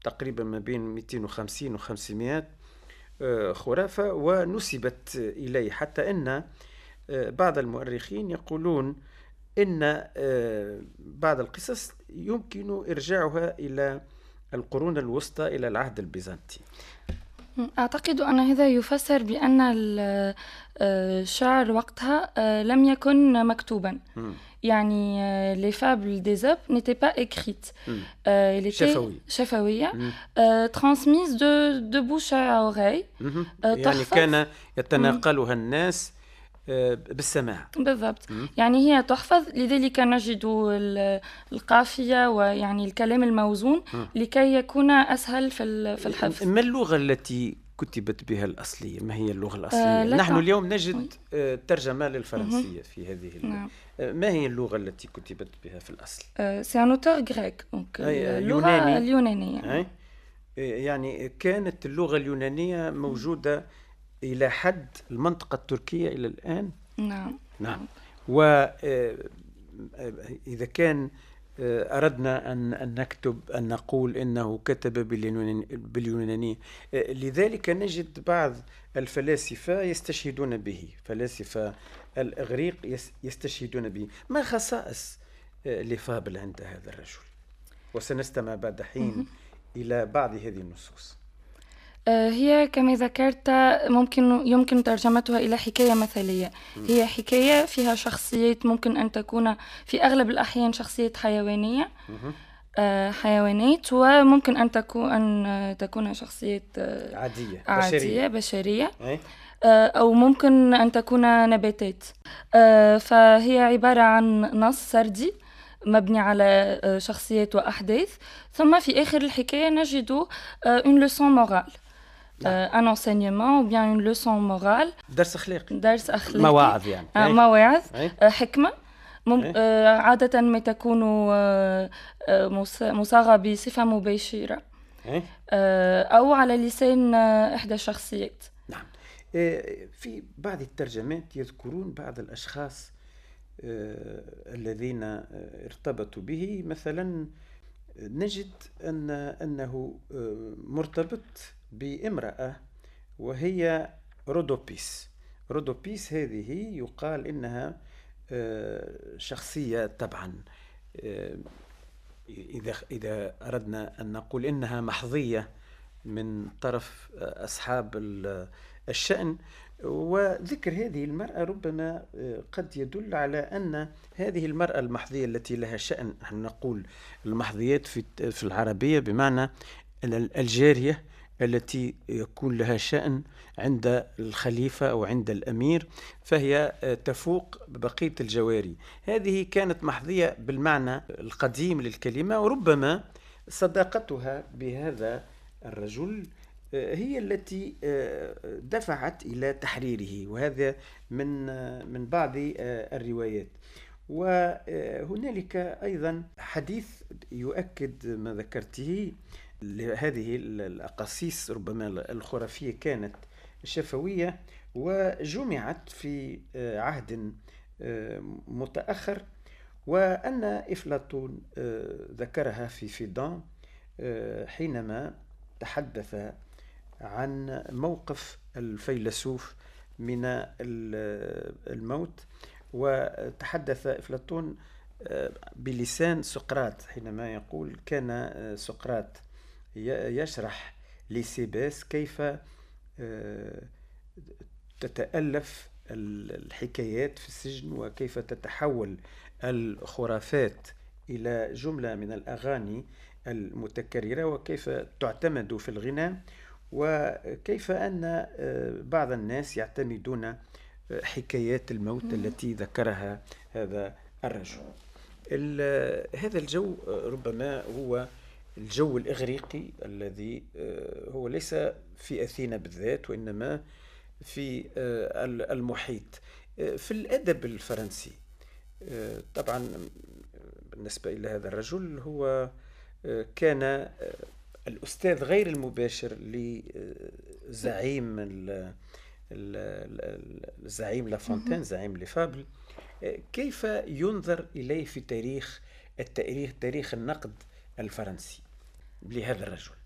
تقريبا ما بين 250 و 500 خرافة، ونسبت إليه، حتى أن بعض المؤرخين يقولون إن بعض القصص يمكن إرجاعها إلى القرون الوسطى، إلى العهد البيزنطي. أعتقد أن هذا يفسر بأن الشعر وقتها لم يكن مكتوبا. يعني les fables d'Ésope n'étaient pas écrites. Elle était شفوية transmise de bouche à oreille. يعني كان يتناقلها الناس بالسماع. بالضبط. يعني هي تحفظ، لذلك نجد القافية ويعني الكلام الموزون لكي يكون أسهل في الحفظ. ما اللغة التي كتبت بها الأصلية؟ ما هي اللغة الأصلية؟ نحن اليوم نجد ترجمة للفرنسية في هذه نعم. ما هي اللغة التي كتبت بها في الأصل؟ c'est un auteur grec، اللغة اليونانية. يعني كانت اللغة اليونانية موجودة إلى حد المنطقة التركية إلى الآن. نعم. وإذا كان أردنا أن نكتب، أن نقول إنه كتب باليونانية، لذلك نجد بعض الفلاسفة يستشهدون به، فلاسفة الإغريق يستشهدون به. ما خصائص لفابل عند هذا الرجل؟ وسنستمع بعد حين إلى بعض هذه النصوص. هي كما ذكرت يمكن ترجمتها إلى حكاية مثالية. هي حكاية فيها شخصيات ممكن أن تكون في أغلب الأحيان شخصيات حيوانية، حيوانات، وممكن أن تكون شخصيات عادية بشرية، أو ممكن أن تكون نباتات. فهي عبارة عن نص سردي مبني على شخصيات وأحداث، ثم في آخر الحكاية نجد une leçon morale. un enseignement ou bien une leçon morale. درس أخلاقي. مواعظ يعني. مواعظ، حكمة. عادة ما تكون مصاغة بصفة مباشرة أو على لسان إحدى الشخصيات. نعم. في بعض الترجمات يذكرون بعض الأشخاص الذين ارتبطوا به. مثلا نجد أنه مرتبط بامرأة وهي رودوبيس. رودوبيس هذه يقال إنها شخصية، طبعا إذا أردنا أن نقول إنها محظية من طرف أصحاب الشأن. وذكر هذه المرأة ربما قد يدل على أن هذه المرأة المحظية التي لها شأن، نحن نقول المحظيات في العربية بمعنى الجارية التي يكون لها شأن عند الخليفة أو عند الأمير، فهي تفوق بقية الجواري. هذه كانت محظية بالمعنى القديم للكلمة، وربما صداقتها بهذا الرجل هي التي دفعت إلى تحريره، وهذا من بعض الروايات. وهنالك أيضا حديث يؤكد ما ذكرته. هذه الأقاصيص ربما الخرافية كانت شفوية وجمعت في عهد متأخر، وأن أفلاطون ذكرها في فيدان حينما تحدث عن موقف الفيلسوف من الموت. وتحدث أفلاطون بلسان سقراط حينما يقول: كان سقراط يشرح لسيباس كيف تتألف الحكايات في السجن، وكيف تتحول الخرافات إلى جملة من الأغاني المتكررة، وكيف تعتمد في الغناء، وكيف أن بعض الناس يعتمدون حكايات الموت التي ذكرها هذا الرجل. هذا الجو ربما هو الجو الإغريقي الذي هو ليس في أثينا بالذات، وإنما في المحيط. في الأدب الفرنسي طبعا بالنسبة إلى هذا الرجل، هو كان الأستاذ غير المباشر لزعيم الزعيم لافونتين، زعيم لفابل. كيف ينظر إليه في تاريخ النقد الفرنسي لهذا الرجل؟